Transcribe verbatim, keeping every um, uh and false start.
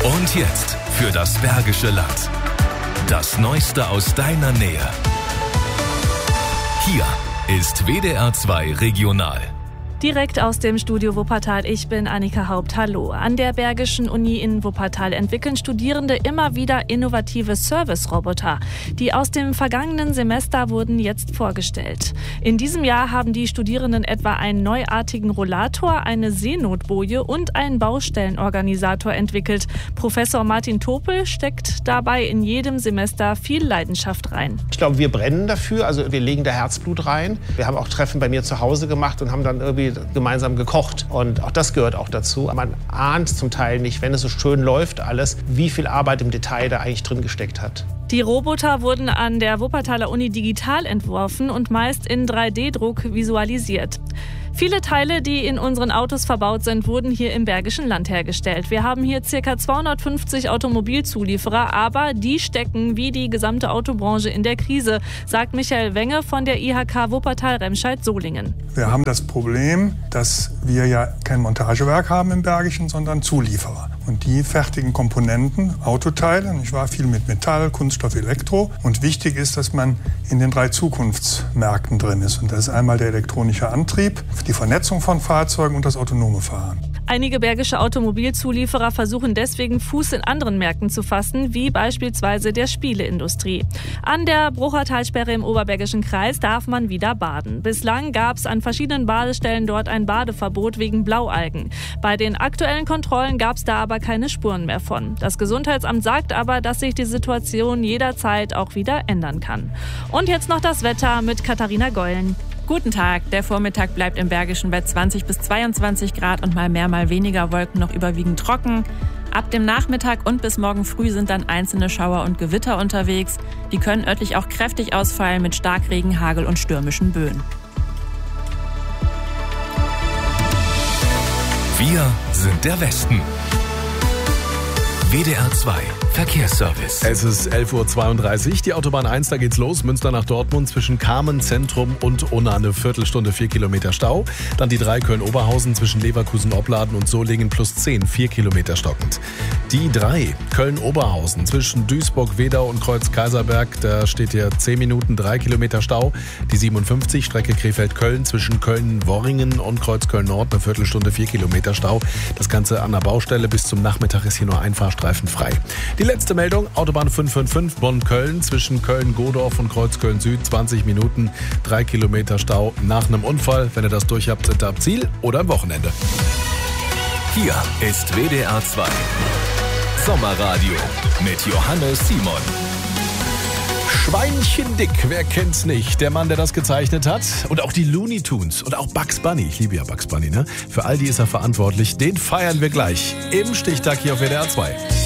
Und jetzt für das Bergische Land. Das Neueste aus deiner Nähe. Hier ist W D R zwei Regional. Direkt aus dem Studio Wuppertal, ich bin Annika Haupt. Hallo. An der Bergischen Uni in Wuppertal entwickeln Studierende immer wieder innovative Service-Roboter. Die aus dem vergangenen Semester wurden jetzt vorgestellt. In diesem Jahr haben die Studierenden etwa einen neuartigen Rollator, eine Seenotboje und einen Baustellenorganisator entwickelt. Professor Martin Topel steckt dabei in jedem Semester viel Leidenschaft rein. Ich glaube, wir brennen dafür, also wir legen da Herzblut rein. Wir haben auch Treffen bei mir zu Hause gemacht und haben dann irgendwie gemeinsam gekocht. Und auch das gehört auch dazu. Man ahnt zum Teil nicht, wenn es so schön läuft alles, wie viel Arbeit im Detail da eigentlich drin gesteckt hat. Die Roboter wurden an der Wuppertaler Uni digital entworfen und meist in drei D Druck visualisiert. Viele Teile, die in unseren Autos verbaut sind, wurden hier im Bergischen Land hergestellt. Wir haben hier ca. zweihundertfünfzig Automobilzulieferer, aber die stecken wie die gesamte Autobranche in der Krise, sagt Michael Wenge von der I H K Wuppertal-Remscheid-Solingen. Wir haben das Problem, dass wir ja kein Montagewerk haben im Bergischen, sondern Zulieferer. Und die fertigen Komponenten, Autoteile, ich war viel mit Metall, Kunststoff, Elektro. Und wichtig ist, dass man in den drei Zukunftsmärkten drin ist. Und das ist einmal der elektronische Antrieb, die Vernetzung von Fahrzeugen und das autonome Fahren. Einige bergische Automobilzulieferer versuchen deswegen Fuß in anderen Märkten zu fassen, wie beispielsweise der Spieleindustrie. An der Bruchertalsperre im Oberbergischen Kreis darf man wieder baden. Bislang gab es an verschiedenen Badestellen dort ein Badeverbot wegen Blaualgen. Bei den aktuellen Kontrollen gab es da aber keine Spuren mehr von. Das Gesundheitsamt sagt aber, dass sich die Situation jederzeit auch wieder ändern kann. Und jetzt noch das Wetter mit Katharina Geulen. Guten Tag. Der Vormittag bleibt im Bergischen bei zwanzig bis zweiundzwanzig Grad und mal mehr, mal weniger Wolken, noch überwiegend trocken. Ab dem Nachmittag und bis morgen früh sind dann einzelne Schauer und Gewitter unterwegs. Die können örtlich auch kräftig ausfallen mit Starkregen, Hagel und stürmischen Böen. Wir sind der Westen. W D R zwei Verkehrsservice. Es ist elf Uhr zweiunddreißig, die Autobahn eins, da geht's los. Münster nach Dortmund zwischen Kamen, Zentrum und Unna eine Viertelstunde, vier Kilometer Stau. Dann die drei Köln-Oberhausen zwischen Leverkusen-Opladen und Solingen plus zehn, vier Kilometer stockend. Die drei Köln-Oberhausen zwischen Duisburg-Wedau und Kreuz-Kaiserberg, da steht hier zehn Minuten, drei Kilometer Stau. Die siebenundfünfzig, Strecke Krefeld-Köln zwischen Köln-Worringen und Kreuz-Köln-Nord, eine Viertelstunde, vier Kilometer Stau. Das Ganze an der Baustelle. Bis zum Nachmittag ist hier nur ein Fahrstreifen frei. Die letzte Meldung, Autobahn fünf fünf fünf Bonn-Köln zwischen Köln-Godorf und Kreuz-Köln-Süd, zwanzig Minuten, drei Kilometer Stau nach einem Unfall. Wenn ihr das durch habt, sind ihr am Ziel oder am Wochenende. Hier ist W D R zwei Sommerradio mit Johannes Simon. Schweinchen dick, wer kennt's nicht? Der Mann, der das gezeichnet hat. Und auch die Looney Tunes und auch Bugs Bunny. Ich liebe ja Bugs Bunny, ne? Für all die ist er verantwortlich. Den feiern wir gleich im Stichtag hier auf W D R zwei.